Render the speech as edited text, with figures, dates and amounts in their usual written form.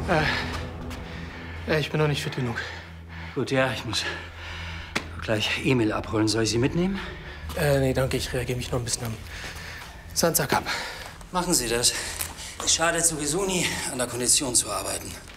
Ich bin noch nicht fit genug. Gut, ja, ich muss gleich Emil abholen. Soll ich Sie mitnehmen? Nee, danke. Ich reagiere mich noch ein bisschen am Sandsack ab. Machen Sie das. Es schadet sowieso nie, an der Kondition zu arbeiten.